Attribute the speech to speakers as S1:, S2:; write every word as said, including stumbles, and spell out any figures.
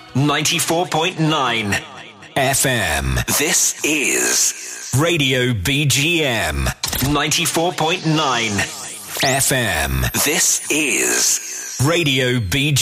S1: ninety-four point nine F M. This is Radio B G M. ninety-four point nine F M. This is Radio B G M.